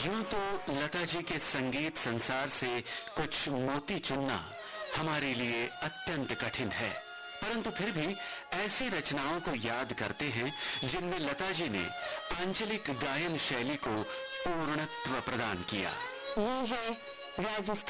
यूं तो लता जी के संगीत संसार से कुछ मोती चुनना हमारे लिए अत्यंत कठिन है, परंतु फिर भी ऐसी रचनाओं को याद करते हैं जिनमें लता जी ने आंचलिक गायन शैली को पूर्णत्व प्रदान किया। ये है राजस्थान